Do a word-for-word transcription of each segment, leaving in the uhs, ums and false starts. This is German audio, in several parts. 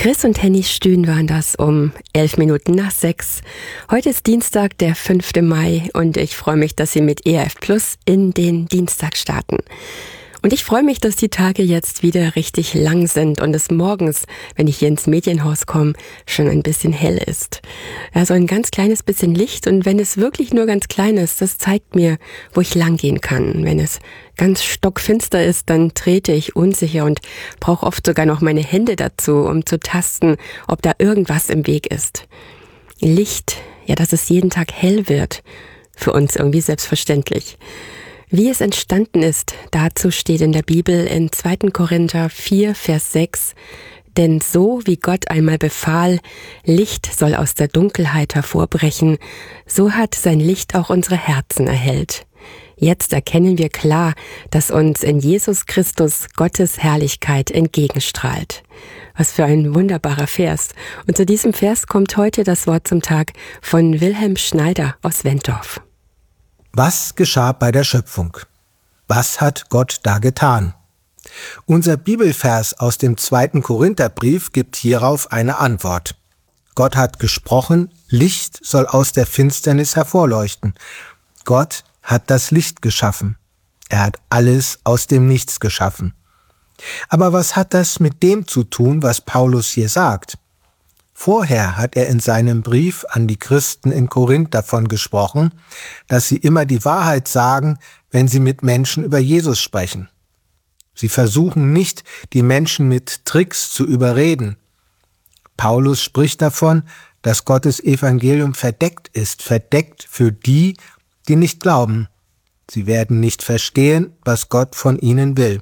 Chris und Henny Stühn waren das um elf Minuten nach sechs. Heute ist Dienstag, der fünfte Mai und ich freue mich, dass Sie mit E R F Plus in den Dienstag starten. Und ich freue mich, dass die Tage jetzt wieder richtig lang sind und es morgens, wenn ich hier ins Medienhaus komme, schon ein bisschen hell ist. Also ein ganz kleines bisschen Licht, und wenn es wirklich nur ganz klein ist, das zeigt mir, wo ich lang gehen kann. Wenn es ganz stockfinster ist, dann trete ich unsicher und brauche oft sogar noch meine Hände dazu, um zu tasten, ob da irgendwas im Weg ist. Licht, ja, dass es jeden Tag hell wird, für uns irgendwie selbstverständlich. Wie es entstanden ist, dazu steht in der Bibel in zweiter Korinther vier, Vers sechs, denn so wie Gott einmal befahl, Licht soll aus der Dunkelheit hervorbrechen, so hat sein Licht auch unsere Herzen erhellt. Jetzt erkennen wir klar, dass uns in Jesus Christus Gottes Herrlichkeit entgegenstrahlt. Was für ein wunderbarer Vers. Und zu diesem Vers kommt heute das Wort zum Tag von Wilhelm Schneider aus Wentorf. Was geschah bei der Schöpfung? Was hat Gott da getan? Unser Bibelvers aus dem zweiten Korintherbrief gibt hierauf eine Antwort. Gott hat gesprochen, Licht soll aus der Finsternis hervorleuchten. Gott hat das Licht geschaffen. Er hat alles aus dem Nichts geschaffen. Aber was hat das mit dem zu tun, was Paulus hier sagt? Vorher hat er in seinem Brief an die Christen in Korinth davon gesprochen, dass sie immer die Wahrheit sagen, wenn sie mit Menschen über Jesus sprechen. Sie versuchen nicht, die Menschen mit Tricks zu überreden. Paulus spricht davon, dass Gottes Evangelium verdeckt ist, verdeckt für die, die nicht glauben. Sie werden nicht verstehen, was Gott von ihnen will.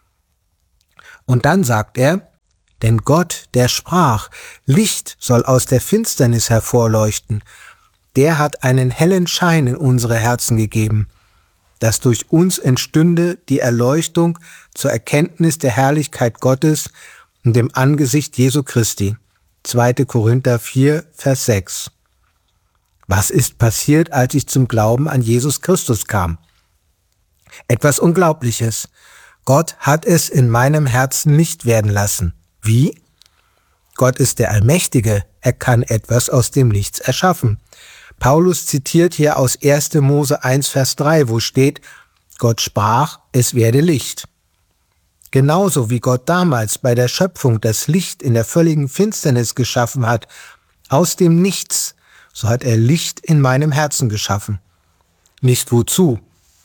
Und dann sagt er, denn Gott, der sprach, Licht soll aus der Finsternis hervorleuchten, der hat einen hellen Schein in unsere Herzen gegeben, dass durch uns entstünde die Erleuchtung zur Erkenntnis der Herrlichkeit Gottes und dem Angesicht Jesu Christi. zweiter Korinther vier, Vers sechs. Was ist passiert, als ich zum Glauben an Jesus Christus kam? Etwas Unglaubliches. Gott hat es in meinem Herzen Licht werden lassen. Wie? Gott ist der Allmächtige, er kann etwas aus dem Nichts erschaffen. Paulus zitiert hier aus erster Mose eins, Vers drei, wo steht, Gott sprach, es werde Licht. Genauso wie Gott damals bei der Schöpfung das Licht in der völligen Finsternis geschaffen hat, aus dem Nichts, so hat er Licht in meinem Herzen geschaffen. Nicht wozu?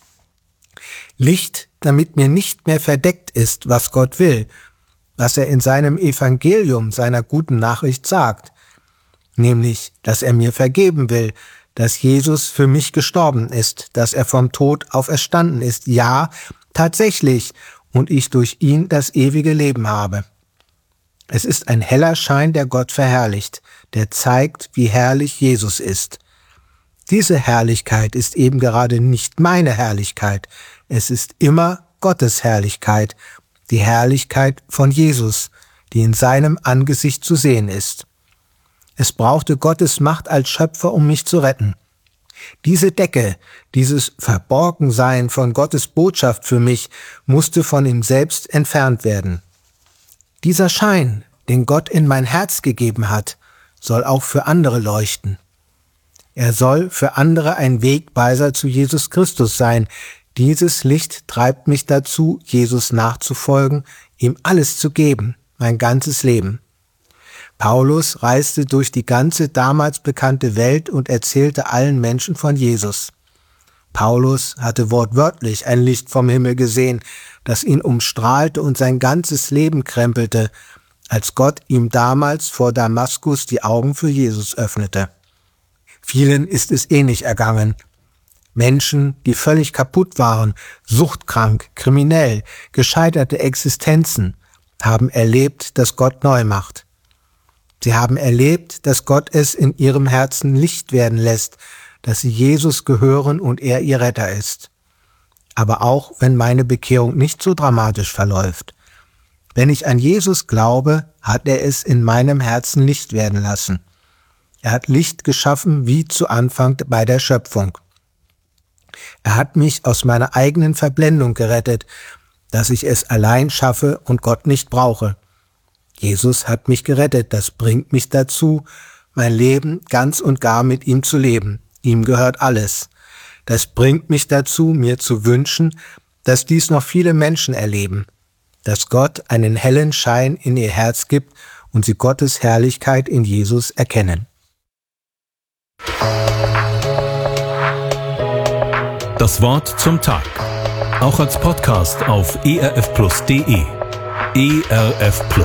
Licht, damit mir nicht mehr verdeckt ist, was Gott will, was er in seinem Evangelium, seiner guten Nachricht sagt, nämlich, dass er mir vergeben will, dass Jesus für mich gestorben ist, dass er vom Tod auferstanden ist, ja, tatsächlich, und ich durch ihn das ewige Leben habe. Es ist ein heller Schein, der Gott verherrlicht, der zeigt, wie herrlich Jesus ist. Diese Herrlichkeit ist eben gerade nicht meine Herrlichkeit, es ist immer Gottes Herrlichkeit, die Herrlichkeit von Jesus, die in seinem Angesicht zu sehen ist. Es brauchte Gottes Macht als Schöpfer, um mich zu retten. Diese Decke, dieses Verborgensein von Gottes Botschaft für mich, musste von ihm selbst entfernt werden. Dieser Schein, den Gott in mein Herz gegeben hat, soll auch für andere leuchten. Er soll für andere ein Wegweiser zu Jesus Christus sein. Dieses Licht treibt mich dazu, Jesus nachzufolgen, ihm alles zu geben, mein ganzes Leben. Paulus reiste durch die ganze damals bekannte Welt und erzählte allen Menschen von Jesus. Paulus hatte wortwörtlich ein Licht vom Himmel gesehen, das ihn umstrahlte und sein ganzes Leben krempelte, als Gott ihm damals vor Damaskus die Augen für Jesus öffnete. Vielen ist es ähnlich ergangen. Menschen, die völlig kaputt waren, suchtkrank, kriminell, gescheiterte Existenzen, haben erlebt, dass Gott neu macht. Sie haben erlebt, dass Gott es in ihrem Herzen Licht werden lässt, dass sie Jesus gehören und er ihr Retter ist. Aber auch wenn meine Bekehrung nicht so dramatisch verläuft. Wenn ich an Jesus glaube, hat er es in meinem Herzen Licht werden lassen. Er hat Licht geschaffen wie zu Anfang bei der Schöpfung. Er hat mich aus meiner eigenen Verblendung gerettet, dass ich es allein schaffe und Gott nicht brauche. Jesus hat mich gerettet, das bringt mich dazu, mein Leben ganz und gar mit ihm zu leben. Ihm gehört alles. Das bringt mich dazu, mir zu wünschen, dass dies noch viele Menschen erleben, dass Gott einen hellen Schein in ihr Herz gibt und sie Gottes Herrlichkeit in Jesus erkennen. Das Wort zum Tag. Auch als Podcast auf e r f plus punkt d e. E R F Plus.